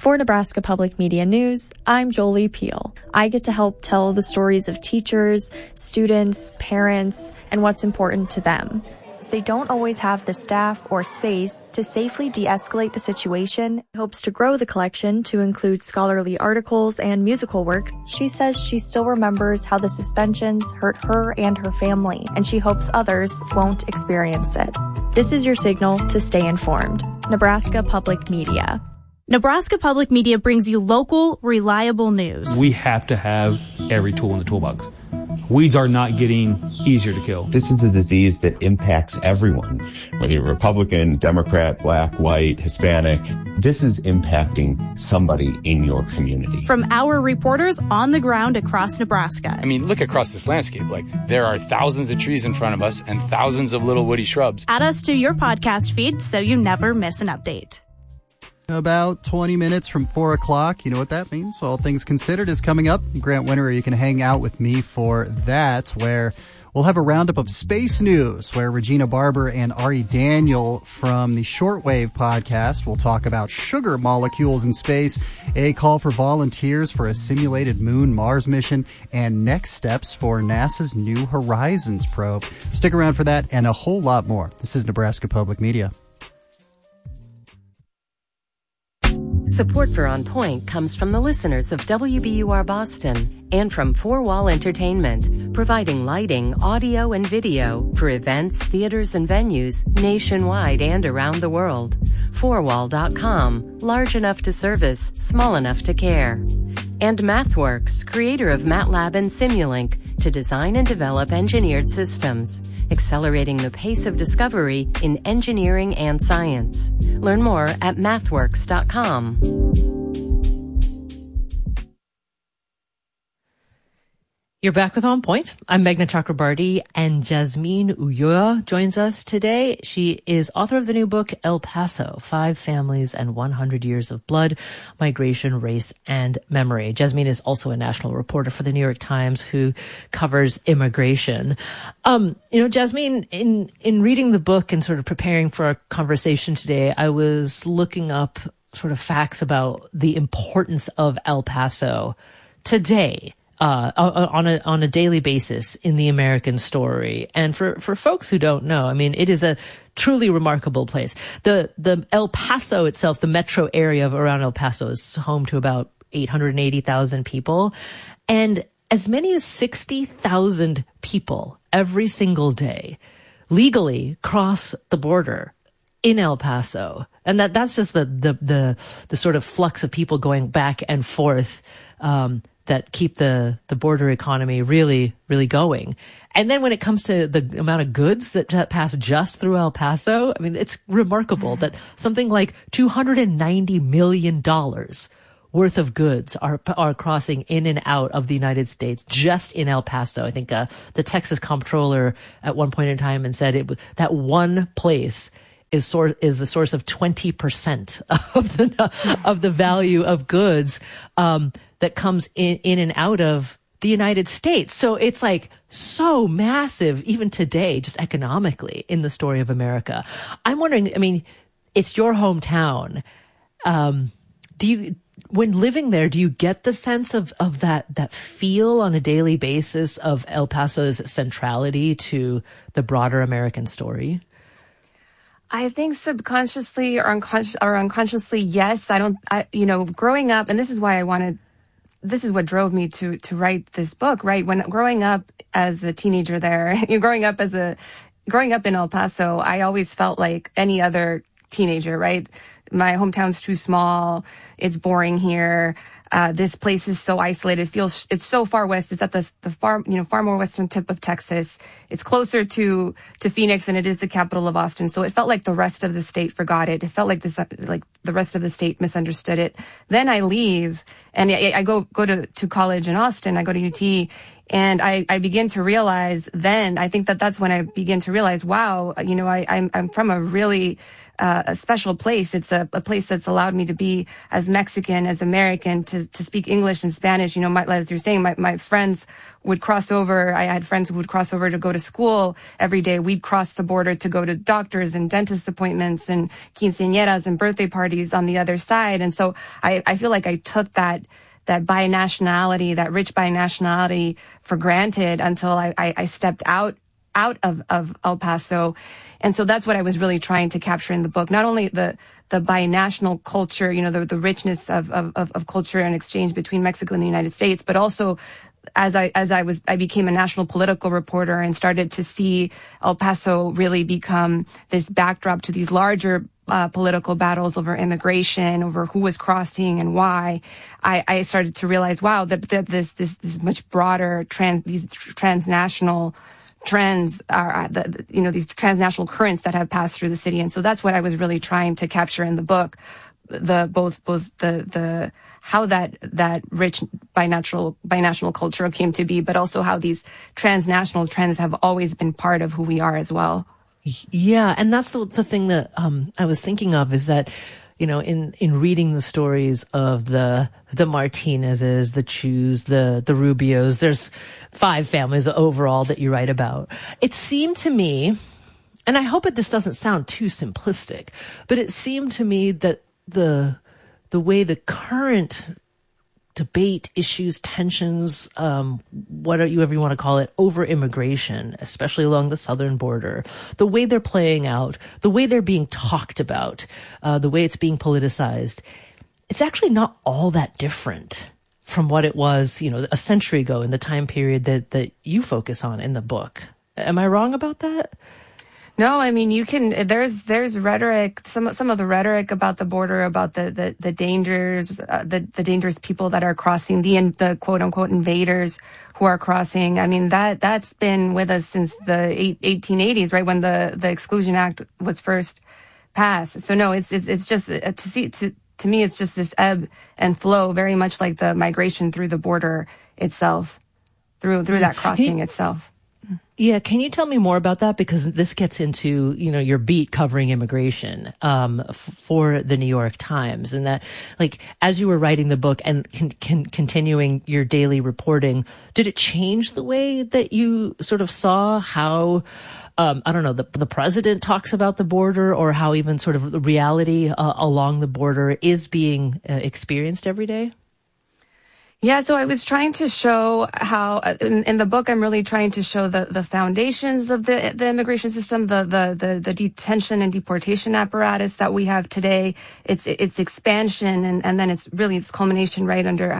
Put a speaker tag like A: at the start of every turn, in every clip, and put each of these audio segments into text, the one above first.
A: For Nebraska Public Media News, I'm Jolie Peel. I get to help tell the stories of teachers, students, parents, and what's important to them. They don't always have the staff or space to safely de-escalate the situation. Hopes to grow the collection to include scholarly articles and musical works. She says she still remembers how the suspensions hurt her and her family, and she hopes others won't experience it. This is your signal to stay informed. Nebraska Public Media.
B: Nebraska Public Media brings you local, reliable news.
C: We have to have every tool in the toolbox. Weeds are not getting easier to kill.
D: This is a disease that impacts everyone, whether you're Republican, Democrat, Black, white, Hispanic. This is impacting somebody in your community.
B: From our reporters on the ground across Nebraska.
E: I mean, look across this landscape. Like, there are thousands of trees in front of us and thousands of little woody shrubs.
B: Add us to your podcast feed so you never miss an update.
F: About 20 minutes from 4 o'clock. You know what that means. All Things Considered is coming up. Grant Winterer, you can hang out with me for that, where we'll have a roundup of space news, where Regina Barber and Ari Daniel from the Shortwave podcast will talk about sugar molecules in space, a call for volunteers for a simulated Moon-Mars mission, and next steps for NASA's New Horizons probe. Stick around for that and a whole lot more. This is Nebraska Public Media.
G: Support for On Point comes from the listeners of WBUR Boston and from Four Wall Entertainment, providing lighting, audio, and video for events, theaters, and venues nationwide and around the world. Fourwall.com, large enough to service, small enough to care. And MathWorks, creator of MATLAB and Simulink, to design and develop engineered systems, accelerating the pace of discovery in engineering and science. Learn more at mathworks.com.
H: You're back with On Point. I'm Meghna Chakrabarty, and Jasmine Ulloa joins us today. She is author of the new book, El Paso, 5 Families and 100 Years of Blood, Migration, Race, and Memory. Jasmine is also a national reporter for the New York Times who covers immigration. Jasmine, in reading the book and sort of preparing for our conversation today, I was looking up sort of facts about the importance of El Paso today. On a daily basis in the American story. And for folks who don't know, I mean, it is a truly remarkable place. The El Paso itself, the metro area of around El Paso, is home to about 880,000 people. And as many as 60,000 people every single day legally cross the border in El Paso. And that's just the sort of flux of people going back and forth, that keep the border economy really, really going. And then when it comes to the amount of goods that pass just through El Paso, I mean, it's remarkable that something like $290 million worth of goods are crossing in and out of the United States just in El Paso. I think the Texas comptroller at one point in time and said that one place is the source of 20% of the value of goods that comes in and out of the United States. So it's like so massive, even today, just economically in the story of America. I'm wondering, I mean, it's your hometown. When living there, do you get the sense of that feel on a daily basis of El Paso's centrality to the broader American story?
I: I think subconsciously or unconsciously, yes. Growing up, and this is what drove me to write this book, right? When growing up as a teenager there, growing up in El Paso, I always felt like any other teenager, right? My hometown's too small. It's boring here. This place is so isolated. It's so far west. It's at the far more western tip of Texas. It's closer to Phoenix than it is the capital of Austin. So it felt like the rest of the state forgot it. It felt like the rest of the state misunderstood it. Then I leave And I go to college in Austin. I go to UT. And I begin to realize then, I think that's when I begin to realize, wow, I'm from a really, a special place. It's a place that's allowed me to be as Mexican, as American, to speak English and Spanish. As you're saying, my friends would cross over. I had friends who would cross over to go to school every day. We'd cross the border to go to doctors and dentist appointments and quinceañeras and birthday parties on the other side. And so I feel like I took that binationality, that rich binationality for granted until I stepped out of El Paso. And so that's what I was really trying to capture in the book. Not only the binational culture, the richness of culture and exchange between Mexico and the United States, but also as I became a national political reporter and started to see El Paso really become this backdrop to these larger political battles over immigration, over who was crossing and why, I started to realize, wow, that this much broader these transnational trends are, these transnational currents that have passed through the city. And so that's what I was really trying to capture in the book, both the how that rich binational culture came to be, but also how these transnational trends have always been part of who we are as well.
H: Yeah, and that's the thing that I was thinking of is that, in reading the stories of the Martinezes, the Chus, the Rubios, there's 5 families overall that you write about. It seemed to me, and I hope that this doesn't sound too simplistic, but it seemed to me that the way the current debate, issues, tensions, whatever you want to call it, over immigration, especially along the southern border, the way they're playing out, the way they're being talked about, the way it's being politicized, it's actually not all that different from what it was, a century ago in the time period that you focus on in the book. Am I wrong about that?
I: No, I mean, there's rhetoric, some of the rhetoric about the border, about the dangers, the dangerous people that are crossing, the quote unquote invaders who are crossing. I mean, that's been with us since the 1880s, right? When the Exclusion Act was first passed. So no, it's just to me, it's just this ebb and flow, very much like the migration through the border itself, through that crossing itself.
H: Yeah, can you tell me more about that? Because this gets into, your beat covering immigration for the New York Times, and that, as you were writing the book and continuing your daily reporting, did it change the way that you sort of saw how, the president talks about the border, or how even sort of the reality along the border is being experienced every day?
I: Yeah, so I was trying to show how, in the book, I'm really trying to show the foundations of the immigration system, the detention and deportation apparatus that we have today, its expansion, and then its culmination right under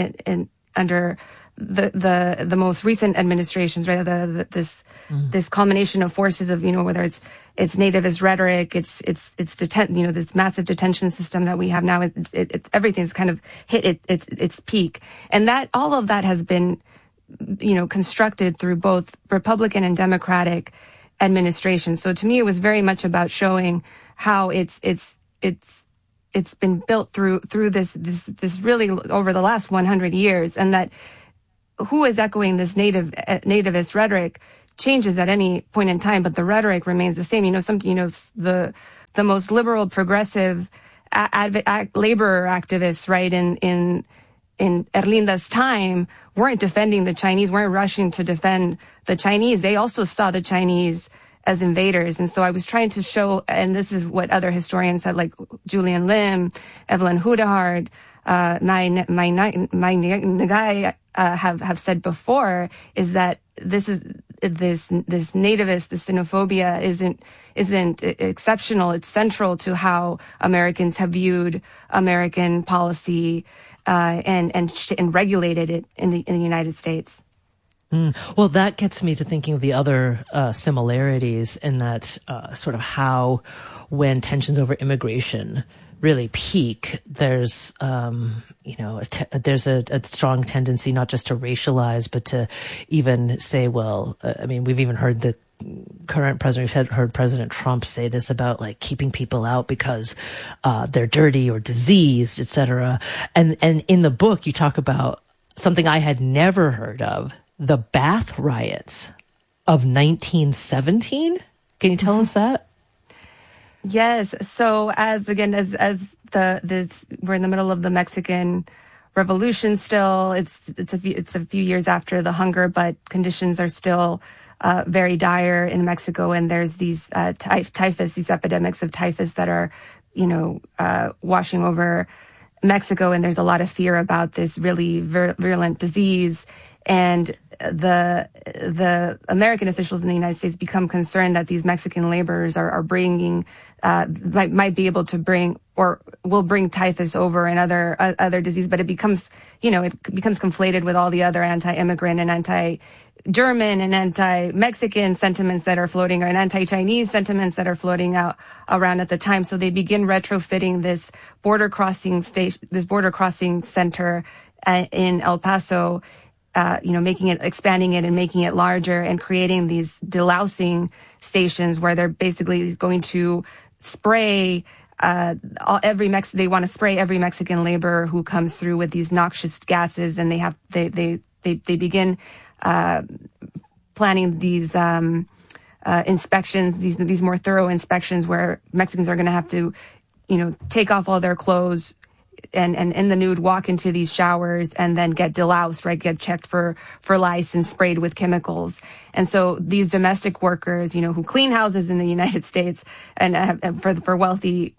I: the most recent administrations, right? This culmination of forces of, whether it's nativist rhetoric, it's this massive detention system that we have now. Everything's kind of hit its peak. And all of that has been, constructed through both Republican and Democratic administrations. So to me, it was very much about showing how it's been built through this really over the last 100 years, and that who is echoing this nativist rhetoric changes at any point in time, but the rhetoric remains the same. The most liberal, progressive labor activists, right, in Erlinda's time weren't defending the Chinese, weren't rushing to defend the Chinese. They also saw the Chinese as invaders. And so I was trying to show, and this is what other historians said, like Julian Lim, Evelyn Hudahard, Mai Nagai have said before, is that this nativist, this xenophobia isn't exceptional. It's central to how Americans have viewed American policy and regulated it in the United States.
H: Well, that gets me to thinking of the other similarities in that sort of how, when tensions over immigration really peak, there's there's a strong tendency not just to racialize, but to even say, we've even heard the current president, we've heard President Trump say this about like keeping people out because they're dirty or diseased, etc. And in the book, you talk about something I had never heard of, the Bath riots of 1917. Can you tell us that?
I: Yes. So as we're in the middle of the Mexican Revolution still, it's a few years after the hunger, but conditions are still very dire in Mexico, and there's these typhus, these epidemics of typhus that are, washing over Mexico, and there's a lot of fear about this really virulent disease. And the American officials in the United States become concerned that these Mexican laborers are bringing might be able to bring or will bring typhus over and other disease, but it becomes conflated with all the other anti-immigrant and anti-German and anti-Mexican sentiments that are floating, and anti-Chinese sentiments that are floating out around at the time. So they begin retrofitting this border crossing center in El Paso, expanding it and making it larger, and creating these delousing stations where they're basically going to spray they want to spray every Mexican laborer who comes through with these noxious gases, and they begin planning these inspections, these more thorough inspections where Mexicans are going to have to, take off all their clothes and in the nude walk into these showers and then get deloused, right? Get checked for lice and sprayed with chemicals. And so these domestic workers, who clean houses in the United States and for wealthy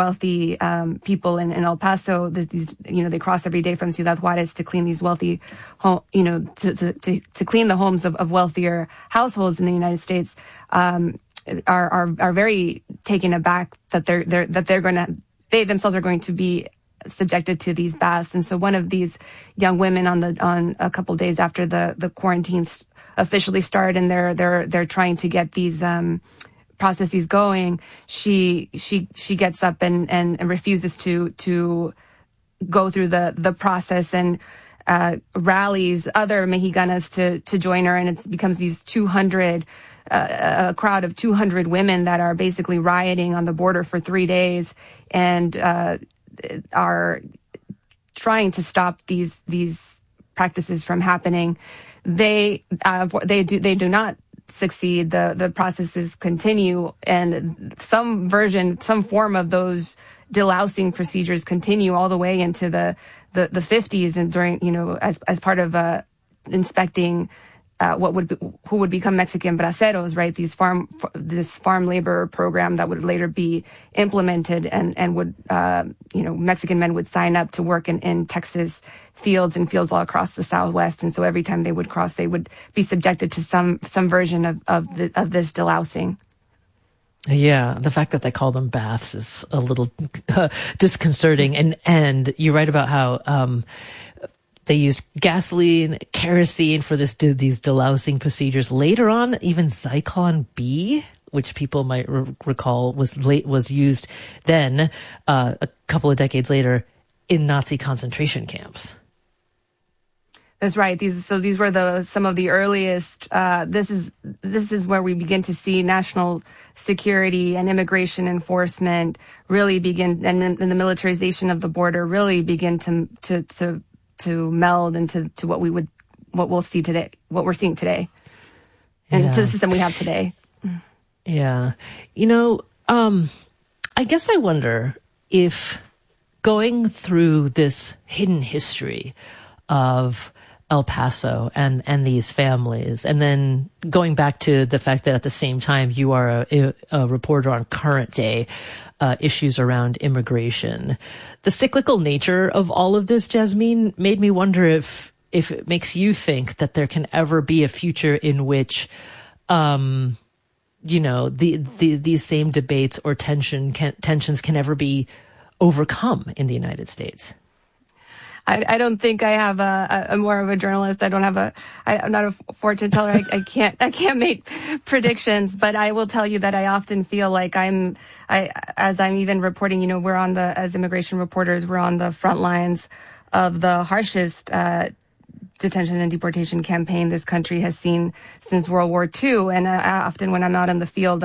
I: people in El Paso, they cross every day from Ciudad Juarez to clean these wealthy home, to clean the homes of wealthier households in the United States, are very taken aback that they themselves are going to be subjected to these baths. And so one of these young women on a couple of days after the quarantines officially started, and they're trying to get these processes going, she gets up and refuses to go through the process, and rallies other Mexicanas to join her, and it becomes these 200 a crowd of 200 women that are basically rioting on the border for 3 days, and are trying to stop these practices from happening. They do not succeed. The processes continue, and some form of those delousing procedures continue all the way into the 50s, and during as part of inspecting who would become Mexican braceros, right? This farm labor program that would later be implemented, and would Mexican men would sign up to work in Texas fields all across the Southwest. And so every time they would cross, they would be subjected to some version of this delousing.
H: Yeah, the fact that they call them baths is a little disconcerting. And you write about how they used gasoline, kerosene for these delousing procedures. Later on, even Zyklon B, which people might recall was used then, a couple of decades later, in Nazi concentration camps.
I: That's right. These were some of the earliest. This is where we begin to see national security and immigration enforcement really begin, and the militarization of the border really begin to meld into what we'll see today, what we're seeing today, and to the system we have today.
H: Yeah. I guess I wonder if going through this hidden history of El Paso and these families, and then going back to the fact that at the same time you are a reporter on current day issues around immigration, the cyclical nature of all of this, Jasmine, made me wonder if it makes you think that there can ever be a future in which these same debates or tensions can ever be overcome in the United States.
I: I don't think I have a more of a journalist. I'm not a fortune teller. I can't make predictions, but I will tell you that I often feel like as I'm even reporting, as immigration reporters, we're on the front lines of the harshest detention and deportation campaign this country has seen since World War II. And often when I'm out in the field,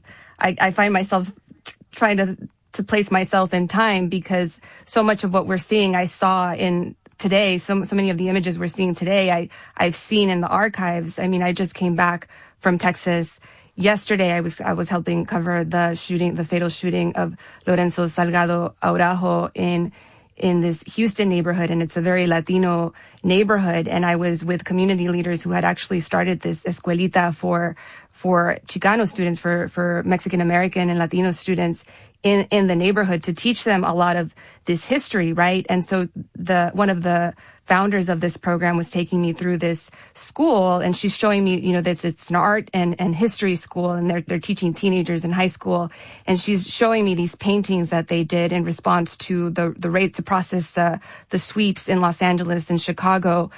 I: I find myself trying to place myself in time, because so much of what we're seeing I saw in today. So many of the images we're seeing today, I've seen in the archives. I mean, I just came back from Texas yesterday. I was helping cover the fatal shooting of Lorenzo Salgado Araujo in this Houston neighborhood, and it's a very Latino neighborhood. And I was with community leaders who had actually started this escuelita for Chicano students, for Mexican American and Latino students in the neighborhood, to teach them a lot of this history, right? And so one of the founders of this program was taking me through this school, and she's showing me, that it's an art and history school, and they're teaching teenagers in high school. And she's showing me these paintings that they did in response to the raid to process the sweeps in Los Angeles and Chicago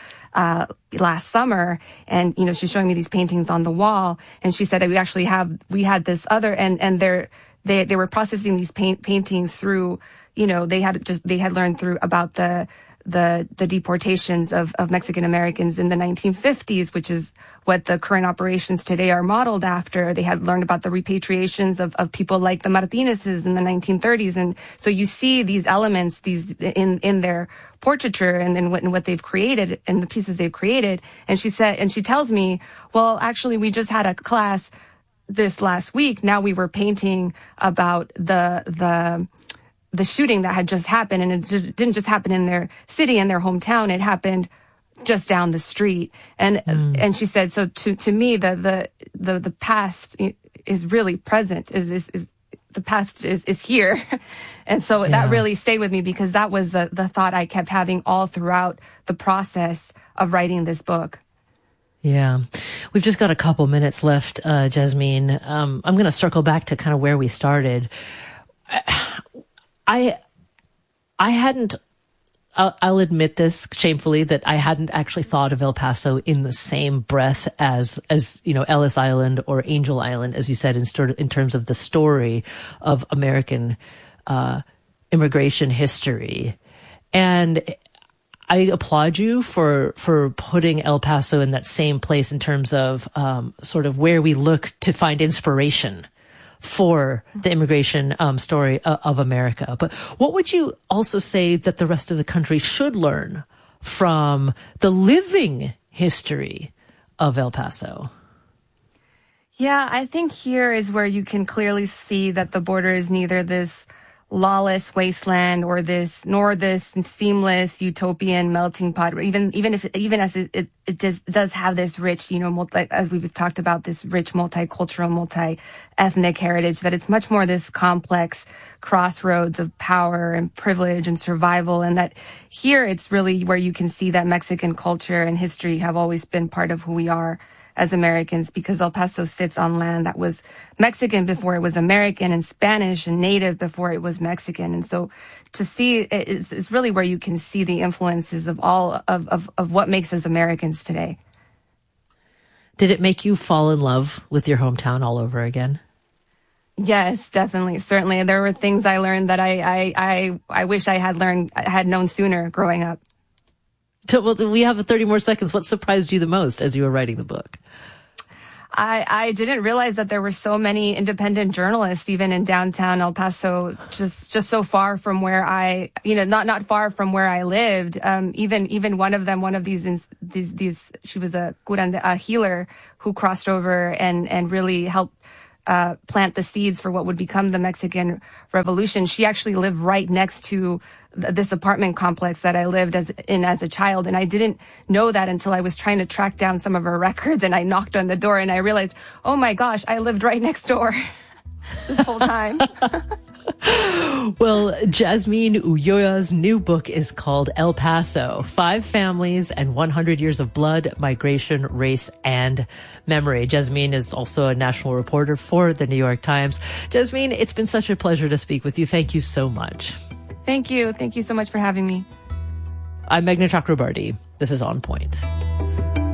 I: last summer. And, she's showing me these paintings on the wall, and she said we had this other, and they were processing these paintings through, they had learned through about the deportations of Mexican Americans in the 1950s, which is what the current operations today are modeled after. They had learned about the repatriations of people like the Martinezes in the 1930s. And so you see these elements, in their portraiture and then what they've created and the pieces they've created. And she tells me, well, actually, we just had a class this last week. Now we were painting about the shooting that had just happened, and it didn't just happen in their city and their hometown. It happened just down the street. And she said, so to me, the past is really present. Is the past is here. And so that really stayed with me, because that was the thought I kept having all throughout the process of writing this book.
H: Yeah. We've just got a couple minutes left, Jasmine. I'm going to circle back to kind of where we started. I hadn't, I'll admit this shamefully, that I hadn't actually thought of El Paso in the same breath as Ellis Island or Angel Island, as you said, in terms of the story of American immigration history. And I applaud you for putting El Paso in that same place in terms of sort of where we look to find inspiration for the immigration story of America. But what would you also say that the rest of the country should learn from the living history of El Paso?
I: Yeah, I think here is where you can clearly see that the border is neither this lawless wasteland nor this seamless utopian melting pot. Even as it does have this rich, as we've talked about, this rich multicultural, multi-ethnic heritage, that it's much more this complex crossroads of power and privilege and survival. And that here it's really where you can see that Mexican culture and history have always been part of who we are as Americans, because El Paso sits on land that was Mexican before it was American, and Spanish and Native before it was Mexican. And so to see it's really where you can see the influences of all of what makes us Americans today.
H: Did it make you fall in love with your hometown all over again?
I: Yes, definitely. Certainly. There were things I learned that I wish I had known sooner growing up.
H: Well, we have 30 more seconds. What surprised you the most as you were writing the book?
I: I didn't realize that there were so many independent journalists, even in downtown El Paso, just so far from where not far from where I lived. Even one of these, she was a healer who crossed over and really helped plant the seeds for what would become the Mexican Revolution. She actually lived right next to this apartment complex that I lived in as a child. And I didn't know that until I was trying to track down some of her records, and I knocked on the door and I realized, oh my gosh, I lived right next door this whole time.
H: Well, Jasmine Ulloa's new book is called El Paso, 5 Families and 100 Years of Blood, Migration, Race, and Memory. Jasmine is also a national reporter for the New York Times. Jasmine, it's been such a pleasure to speak with you. Thank you so much.
I: Thank you. Thank you so much for having me.
H: I'm Meghna Chakrabarty. This is On Point.